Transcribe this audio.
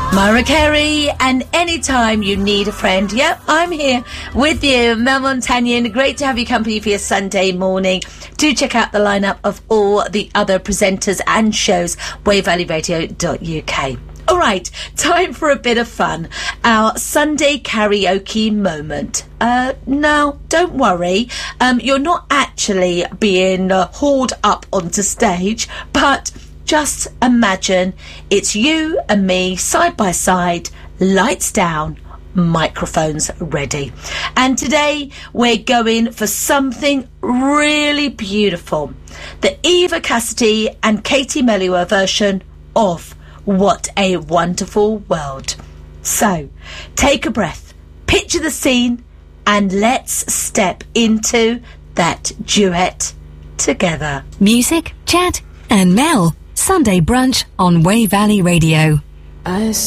Mara Carey, and anytime you need a friend, yep, I'm here with you, Mel Montagnon. Great to have you company for your Sunday morning. Do check out the lineup of all the other presenters and shows, wavevalleyradio.uk. All right, time for a bit of fun. Our Sunday karaoke moment. No, don't worry. You're not actually being hauled up onto stage, but just imagine it's you and me side by side, lights down, microphones ready. And today we're going for something really beautiful. The Eva Cassidy and Katie Melua version of What a Wonderful World. So, take a breath, picture the scene, and let's step into that duet together. Music, chat, and Mel. Sunday brunch on Wave Valley Radio. I